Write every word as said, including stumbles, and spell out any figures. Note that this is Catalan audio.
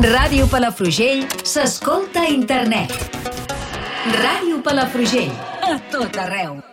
Ràdio Palafrugell s'escolta a internet. Ràdio Palafrugell, a tot arreu.